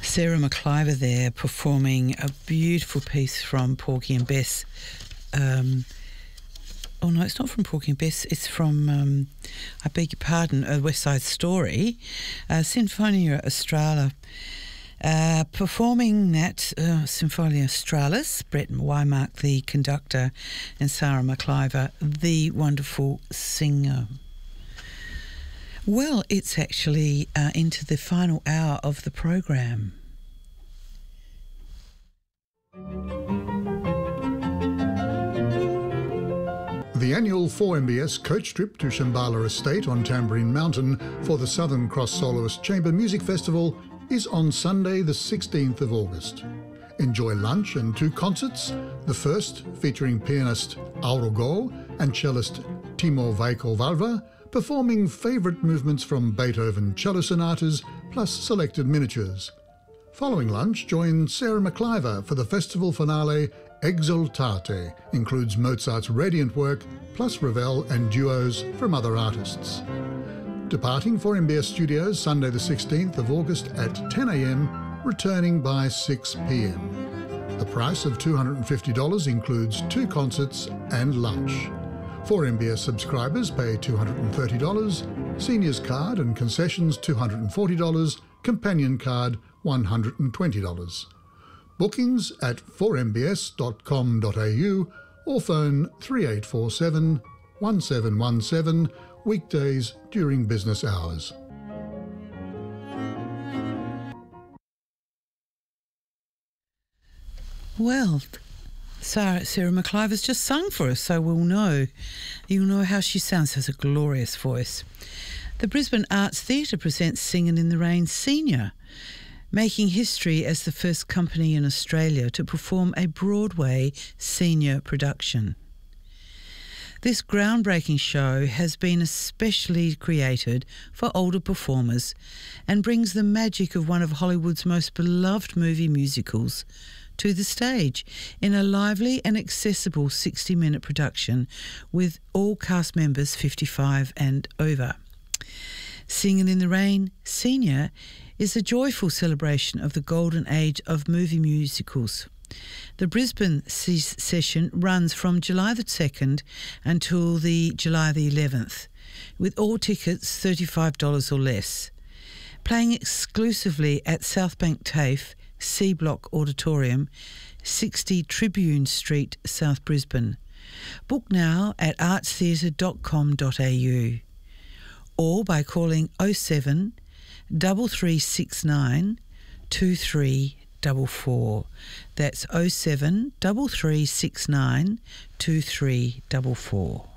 Sarah McIver there performing a beautiful piece from Porgy and Bess. Oh no, it's not from Porgy and Bess, it's from, I beg your pardon, West Side Story, Sinfonia Australis. Performing that Sinfonia Australis, Brett Wymark, the conductor, and Sarah McIver, the wonderful singer. Well, it's actually into the final hour of the program. The annual 4MBS coach trip to Shambhala Estate on Tamborine Mountain for the Southern Cross Soloist Chamber Music Festival is on Sunday the 16th of August. Enjoy lunch and 2 concerts, the first featuring pianist Auro Go and cellist Timo Veikko-Valva, performing favourite movements from Beethoven cello sonatas plus selected miniatures. Following lunch, join Sarah McIver for the festival finale Exultate, includes Mozart's Radiant work plus Ravel and duos from other artists. Departing for MBS Studios Sunday the 16th of August at 10 a.m, returning by 6 p.m. The price of $250 includes 2 concerts and lunch. 4MBS subscribers pay $230, Seniors Card and Concessions $240, Companion Card $120. Bookings at 4mbs.com.au or phone 3847 1717 weekdays during business hours. Well, Sarah McIver's just sung for us, so you'll know how she sounds. Has a glorious voice. The Brisbane Arts Theatre presents Singin' in the Rain Senior, making history as the first company in Australia to perform a Broadway senior production. This groundbreaking show has been especially created for older performers and brings the magic of one of Hollywood's most beloved movie musicals to the stage in a lively and accessible 60-minute production with all cast members 55 and over. Singin' in the Rain Senior is a joyful celebration of the golden age of movie musicals. The Brisbane session runs from July the 2nd until July the 11th, with all tickets $35 or less. Playing exclusively at Southbank TAFE, C Block Auditorium, 60 Tribune Street, South Brisbane. Book now at artstheatre.com.au or by calling 07 3369 2344. That's 07 3369 2344.